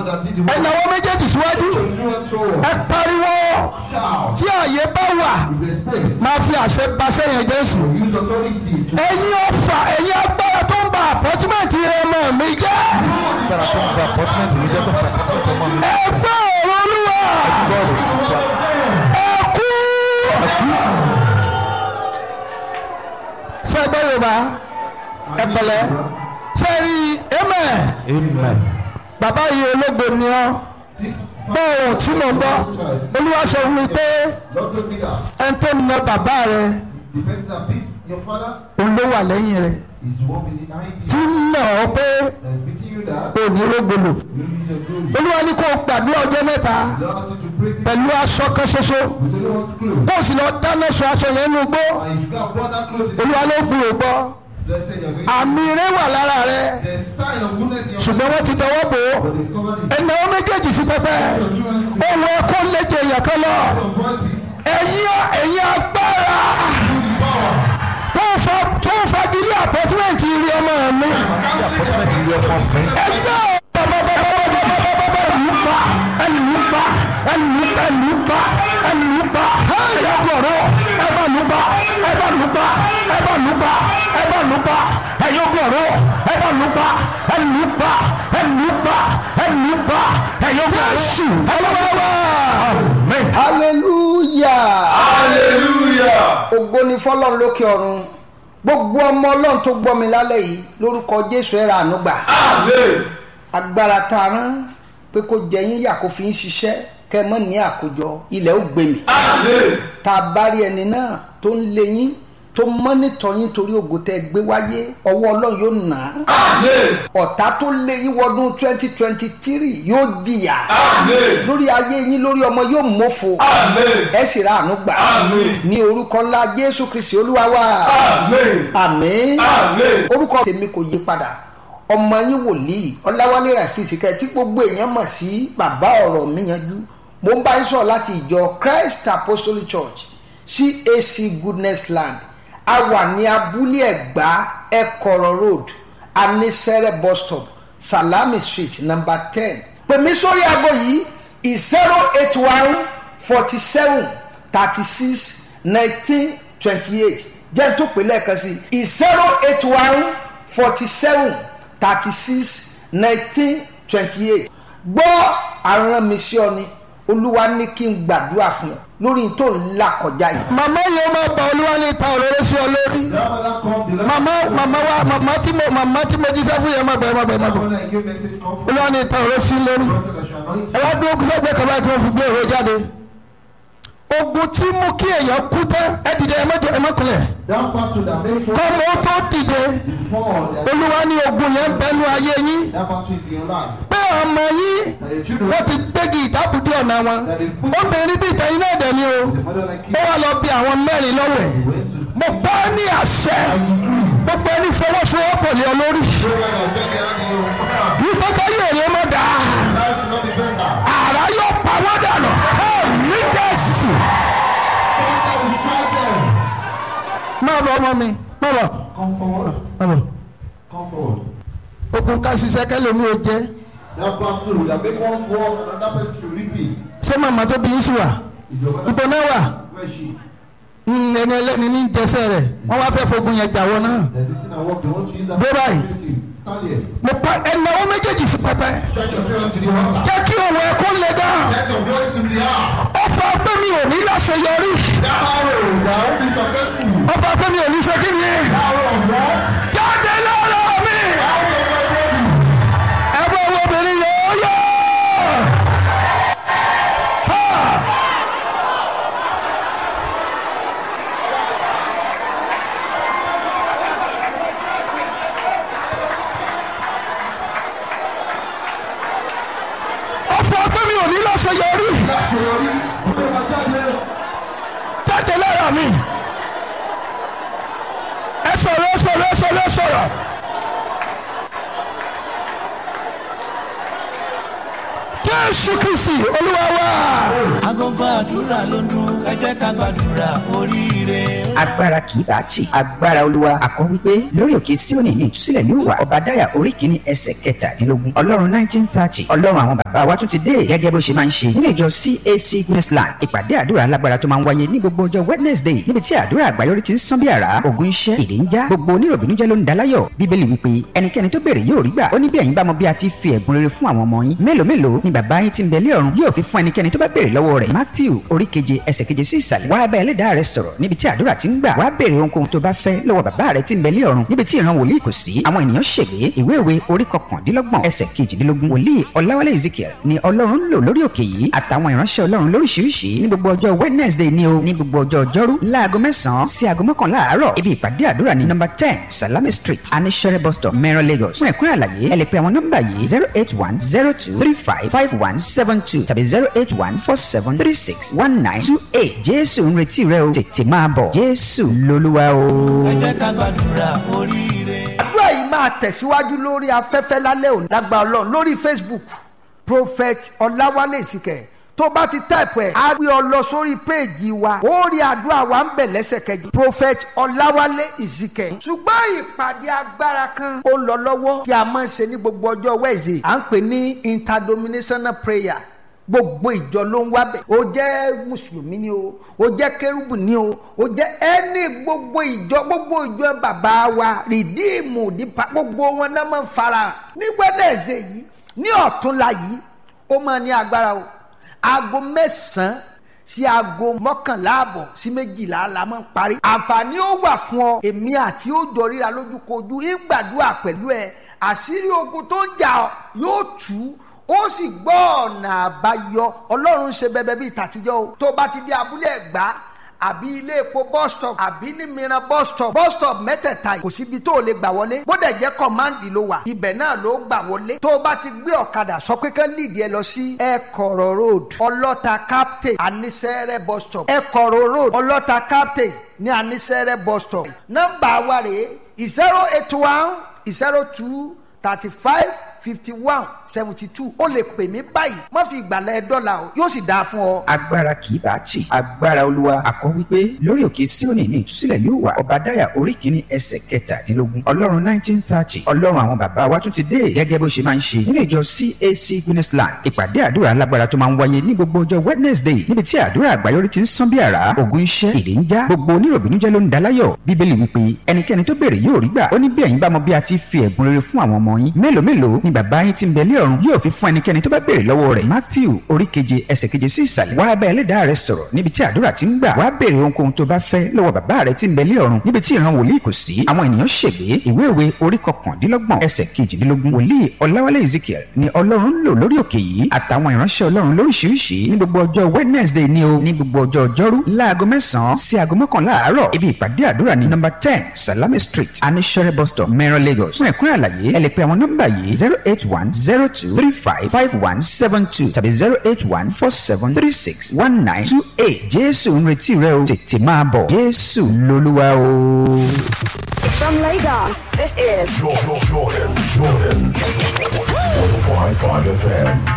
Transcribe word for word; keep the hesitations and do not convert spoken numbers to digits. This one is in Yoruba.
ẹ̀nàwó méjèèjì síwájú ẹ pariwo tí ààyè bá wà máa fi àṣẹ baṣẹ́ yẹn Jésù. ẹ̀yin ọ̀fà ẹ̀yin agbára tó ń ba àpọ́tímẹ̀ntì ọmọ mi jẹ́. ẹgbẹ́ ọ̀rọ̀ Olúwa ẹ kú. ṣé ẹgbẹ́ Yorùbá ẹ pẹ̀lẹ́ ṣé ẹ rí amen. bàbá yìí ológo ni ọ́ gbọ́ ohun tí mo ń bọ́ Olúwa sọ fún mi pé ẹni tó na bàbá rẹ òun ló wà lẹ́yìn rẹ tí ń nà ọ́ pé òní rógbòlò. Olúwa ní kó gbàdúrà ọjọ́ mẹ́ta pẹ̀lú aṣọ kan ṣoṣo kó o sì lọ dáná sọ aṣọ yẹn nínú igbó. Olúwa ló gbúrò gbọ́ àmì rẹ wà lára rẹ ṣùgbọ́n wọ́n ti dọwọ́ bò ó ẹ̀nàwó méjèèjì sí pẹpẹ òun ẹ̀kọ́ léje èèyàn kan lọ. ẹ̀yin ẹ̀yin agbára tó ń fagilé àpọ́tímẹ̀ntì ilé ọmọ mi ẹgbẹ́ ẹlùpà ẹlùpà ẹlùpà ẹlùpà ẹlùpà ẹyọgbọrọ ẹbàlùpà ẹbàlùpà ẹbàlùpà ẹbàlùpà ẹyọgbọrọ ẹbàlùpà ẹlùpà ẹlùpà ẹlùpà ẹyọgbọrọ ẹlọwọwọ. hallelujah hallelujah. ògo ni fọ́lọ́run lókè ọ̀run. gbogbo ọmọ Ọlọ́run tó gbọ́ mi lálẹ́ yìí lórúkọ Jésù ẹ ra àánú gbà. àmín. agbára tá a rán pé kó jẹ yín yà kó fi ń ṣiṣẹ́ kẹ́ mọ́ ní àkójọ ilẹ̀ ó gbé mi. àmín. tá a bá rí ẹni náà tó ń lé yín tó mọ́nítọ̀ yín torí ògo tẹ́ gbé wáyé ọwọ́ Ọlọ́run yóò nà á. àmín. ọ̀tá tó lé yín wọdún twenty twenty three yóò dìyà. àmín. lórí ayé yín lórí ọmọ yóò mọ́fo. àmín. ẹ sì ra àánú gbà. àmín. ní orúkọ ńlá Jésù Kristi Olúwa wa. àmín. àmín. àmín. orúkọ tèmi kò yí padà ọmọ yín wòlíì Ọláwálé Ràfíìsì kẹ́ tí gbogbo èèyàn mọ̀ sí bàbá ọ̀rọ̀ mi yanjú. mo ń bá yín sọ̀rọ̀ láti ìjọ Christ Apostolic Church C A C Goodness Land. a wà ní abúlé ẹ̀gbá ẹ̀kọ̀rọ̀ road anisere bus stop Salami street number ten. pè mí sórí aago yìí zero eight one forty seven thirty six nineteen twenty eight jẹ́ n tó pè lẹ́ẹ̀kan sí zero eight one forty seven thirty six nineteen twenty eight. gbọ́ àrùn mi sí ọ ni Olúwa ní kí n gbàdúrà fún ọ lórí tó ń là kọjá yìí. màmá yóò máa bá Olúwa ní ta òróró sí ọ lórí. màmá màmá wa màmá tí mo màmá tí mo jíṣẹ́ fún yẹn má bẹ̀rẹ̀ má bẹ̀rẹ̀ má bẹ̀rẹ̀. Olúwa ní ta òróró sí lórí. ẹ wá dúró kí sẹ́gbẹ́ kan báyìí kí wọ́n fi gbé òróró jáde. ogun tí mú kí èèyàn kú tán ẹ dìde ẹ mọ́jọ ẹ mọ́kùnlẹ̀. kọ́mọ tó dìde Olúwa ní ogun yẹn bẹnu ayé yín. pé ọmọ yín wọ́n ti gbégi ìdábùdí ọ̀nà wọn. obìnrin bíi ìtẹ̀yìn náà dẹ̀ ni o. ó wà lọ bí àwọn mẹ́rin lọ́wọ́ ẹ̀. mo bá ní àṣẹ gbogbo ẹni fọwọ́sowọ́pọ̀ lé ọ lórí. wípé káyé èrè mọ́ dáa. àrà yóò pa wọ́n dànù. ní Jésù. má bọ̀ ọmọ mi má bọ̀. má bọ̀. okun ká ṣiṣẹ́ kẹ́lẹ́ mi ò jẹ́. ṣé màmá tó bí yín sí wa ibo náà wà ẹni ẹlẹ́ni ní jẹsẹ̀ rẹ̀ wọ́n wá fẹ́ fogun yẹn jàwọ́ náà. gbé báyìí mo pa ẹnáwó méjèèjì sí pẹpẹ jẹ́ kí òun ẹkún lè dá ọfà pé mi ò ní láṣeyọrí ọfà pé mi ò ní ṣe kí ni jáde lọ́rọ̀ mi ẹgbẹ́ owó obìnrin yóò yọ. láṣeyọrí jáde lára mi ẹ sọ̀rọ̀ ẹ sọ̀rọ̀ ẹ sọ̀rọ̀ ẹ sọ̀rọ̀ Jésù Kristi Olúwa wa. agogo àdúrà ló ń dún, ẹ jẹ́ ká gbàdúrà oríire. Agbára kì í bá tì, agbára Olúwa. Àkọ́ wípé lórí òkè Síónì ní ìtúsílẹ̀ yóò wà. Ọbadáyà orí kìíní ẹsẹ̀ kẹtàdínlógún. Ọlọ́run nineteen thirty, Ọlọ́run àwọn bàbá wa tún ti dé gẹ́gẹ́ bó ṣe máa ń ṣe nínú ìjọ C A C Queensland. Ìpàdé àdúrà alágbára tó máa ń wáyé ní gbogbo ọjọ́ Wednesday níbi tí àdúrà àgbáyọrí ti ń sán bí àrá. Ògùn iṣẹ́, ìdè ń já, gbogbo oníròbìnújẹ́ ló ń daláyọ̀. Bíbélì wípé ẹnikẹ́ni tó béèrè yóò rí gbà. Ó ní bí ẹ̀yin bá mọ bí a ti fi ẹ̀bùn rere fún àwọn ọmọ yín, mélòó mélòó ni bàbá yín tí ń bẹ lé ọ̀run yóò fi fún ẹnikẹ́ni tó bá béèrè lọ́wọ́ rẹ̀. Matthew orí keje ẹsẹ̀ keje sí ìsàlẹ̀. Wá bá ẹlẹ́dàá rẹ sọ̀rọ̀ níbi tí àdúrà ti ń gbà. Wá béèrè ohunkóhun tó bá fẹ́ lọ́wọ́ bàbá rẹ tí ń bẹ lé ọ̀run níbi tí ìran wòlíì kò sí. Àwọn ènìyàn ṣègbé. Ìwé ìwé orí kọkàndínlọ́gbọ̀n ẹsẹ̀ kejìdínlógún. Wòlíì Ọláwálé Ezekiel ni Ọlọ́run ń lò lórí òkè yìí àtàwọn ìránṣẹ́ Ọlọ́run lóríṣiríṣi ní gbogbo ọjọ́ Wednesday ni o ní gbogbo ọjọ́ ọjọ́rú láago mẹ́sàn-án sí aago mọ́kànlá àárọ̀. Ibi ìpàdé àdúrà ní nọ́mbà ten Salami Street, Anishere bus stop, Mẹ́rán, Lagos. Fún ẹ̀kúnrẹ́ àlàyé ẹ lè pe àwọn nọ́mbà yìí zero eight one zero two three five five one seven two tàbí zero eight one four seven three six one nine two eight. Jésù ń retí rẹ o, tètè máa bọ̀. Jésù lolúwa o. Ẹ jẹ́ ká gbàdúrà oríire. àdúrà yìí máa tẹ̀síwájú lórí afẹ́fẹ́ lálẹ́ òní lágbára Ọlọ́run lórí Facebook Prophet Ọláwálé Ezekiel. Tó bá ti táìpù ẹ̀ á gbé ọ lọ sórí péèjì wa ó rí àdúrà wa ń bẹ̀ lẹ́sẹ̀kẹjì Prophet Ọláwálé Ezekiel. Ṣùgbọ́n ìpàdé agbára kan ó lọ lọ́wọ́ tí a máa ń ṣe ní gbogbo ọjọ́ Wednesday à ń pè ní interdenominational prayer. Gbogbo ìjọ ló ń wá bẹ̀. Ó jẹ́ mùsùlùmí ni o, ó jẹ́ kérúbù ni o, ó jẹ́ ẹni gbogbo ìjọ gbogbo ìjọ bàbá wa rìdíìmù dípa gbogbo wọn náà máa ń fara ní Wednesday yìí ní ọ̀túnla yìí ó máa ní agbára o. Aago mẹ́sàn-án sí aago mọ́kànlá àbọ̀ sí méjìlá la máa ń parí. Àǹfààní ó wà fún ọ èmi àti ó jọ ríra lójúkojú ń gbàdúrà pẹ̀lú ẹ. Àṣírí ogun tó ń jà ọ yóò tú ó sì gbọ́ ọ̀nà àbáyọ. Ọlọ́run ṣe bẹbẹ bíi tàtijọ́ o. Tó bá ti di abúlé Ẹ̀gbá àbí ilé epo bus stop àbí ní mìíràn bus stop bus stop mẹ́tẹ̀ẹ̀ta yìí kò síbi tó o lè gbà wọlé bó dẹ̀ jẹ́ kọ́máǹdì ló wà ibẹ̀ náà ló gbà wọlé. Tó o bá ti gbé ọ̀kadà sọ pé kán líìdì ẹ lọ sí Ẹ̀kọ̀rọ̀ road Ọlọ́ta captain Anisere bus stop Ẹ̀kọ̀rọ̀ road Ọlọ́ta captain ní Anisere bus stop. Nọ́mbà wa rèé zero eight one zero two thirty five fifty one seventy two. Ó lè pè mí báyìí má fi ìgbàlẹ̀ dọ́là o yóò sì dáa fún ọ. Agbára kì í bá tì, agbára Olúwa. Àkọ́ wípé lórí òkè Síónì ní ìtúsílẹ̀ yóò wà. Ọbadáyà orí kìíní ẹsẹ̀ kẹtàdínlógún. Ọlọ́run nineteen thirty, Ọlọ́run àwọn bàbá wa tún ti dé gẹ́gẹ́ bó ṣe máa ń ṣe nínú ìjọ C A C Queensland. Ìpàdé àdúrà alágbára tó máa ń wáyé ní gbogbo ọjọ́ Wednesday níbi tí àdúrà àgbáyọrí ti ń sán bí àrá. Ògùn iṣẹ́, ìdè ń já, gbogbo oníròbìnújẹ́ ló ń daláyọ̀. Bíbélì wípé ẹnikẹ́ni tó béèrè yóò rí gbà. Ó ní bí ẹ̀yin bá mọ bí a ti fi ẹ̀bùn rere fún àwọn ọmọ yín, mélòó mélòó ni bàbá yín tí ń bẹ lé ọ̀run yóò fi fún ẹnikẹ́ni tó bá béèrè lọ́wọ́ rẹ̀. Matthew orí keje ẹsẹ̀ keje sí ìsàlẹ̀. Wá bá ẹlẹ́dàá rẹ sọ̀rọ̀ níbi tí àdúrà ti ń gbà. Wá béèrè ohunkóhun tó bá fẹ́ lọ́wọ́ bàbá rẹ tí ń bẹ lé ọ̀run níbi tí ìran wòlíì kò sí. Àwọn ènìyàn ṣègbé. Ìwé ìwé orí kọkàndínlọ́gbọ̀n ẹsẹ̀ kejìdínlógún. Wòlíì Ọláwálé Ezekiel ni Ọlọ́run ń lò lórí òkè yìí àtàwọn ìránṣẹ́ Ọlọ́run lóríṣiríṣi ní gbogbo ọjọ́ Wednesday ni o ní gbogbo ọjọ́ ọjọ́rú láago mẹ́sàn-án sí aago mọ́kànlá àárọ̀. Ibi ìpàdé àdúrà ní nọ́mbà ten Salami Street, Anishere bus stop, Mẹ́rán, Lagos. Fún ẹ̀kúnrẹ́ àlàyé ẹ lè pe àwọn nọ́mbà yìí zero eight one zero two three five five one seven two tàbí zero eight one four seven three six one nine two eight. Jésù ń retí rẹ o, tètè máa bọ̀. Jésù lolúwa o. From Lagos, this is Jordan, Jordan, Jordan. one oh five point five F M.